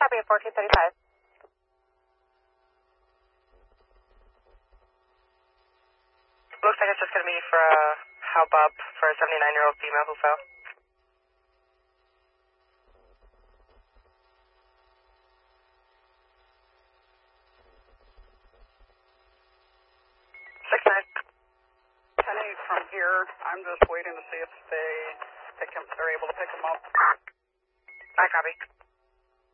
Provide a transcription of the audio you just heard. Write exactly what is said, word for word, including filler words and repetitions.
copy at fourteen thirty-five. Looks like it's just going to be for a help up for a seventy-nine-year-old female who fell. six nine. ten eight from here. I'm just waiting to see if they pick him, they're able to pick him up. I copy.